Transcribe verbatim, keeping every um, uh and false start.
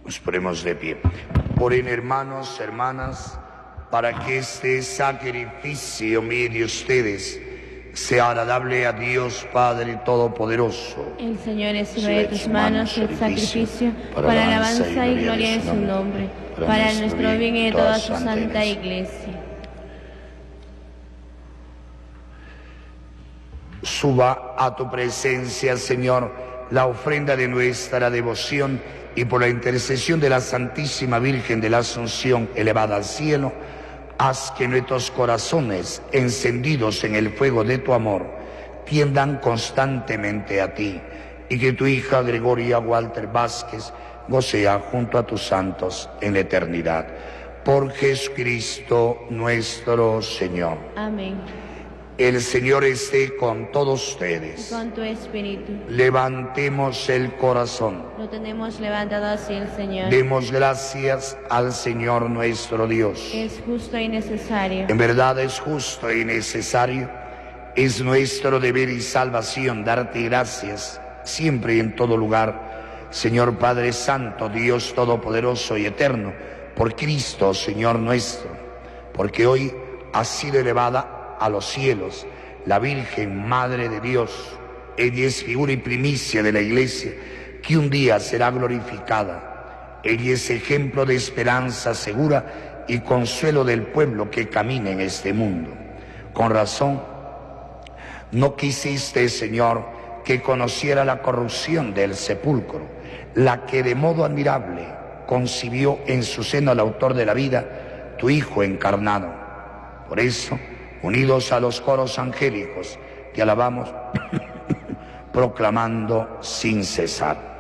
Nos ponemos de pie. Oren, hermanos, hermanas, para que este sacrificio mío de ustedes sea agradable a Dios Padre Todopoderoso. El Señor es uno de tus manos el sacrificio para la alabanza y gloria de su nombre, para nuestro bien y de toda su santa Iglesia. Suba a tu presencia, Señor, la ofrenda de nuestra devoción, y por la intercesión de la Santísima Virgen de la Asunción elevada al cielo, haz que nuestros corazones, encendidos en el fuego de tu amor, tiendan constantemente a ti, y que tu hija Gregoria Walter Vázquez gocea junto a tus santos en la eternidad. Por Jesucristo nuestro Señor. Amén. El Señor esté con todos ustedes. Y con tu espíritu. Levantemos el corazón. Lo tenemos levantado hacia el Señor. Demos gracias al Señor nuestro Dios. Es justo y necesario. En verdad es justo y necesario. Es nuestro deber y salvación darte gracias siempre y en todo lugar, Señor Padre Santo, Dios Todopoderoso y Eterno, por Cristo, Señor nuestro, porque hoy ha sido elevada a los cielos la Virgen Madre de Dios. Ella es figura y primicia de la Iglesia, que un día será glorificada. Ella es ejemplo de esperanza segura y consuelo del pueblo que camina en este mundo. Con razón, no quisiste, Señor, que conociera la corrupción del sepulcro, la que de modo admirable concibió en su seno al autor de la vida, tu Hijo encarnado. Por eso, unidos a los coros angélicos, te alabamos proclamando sin cesar.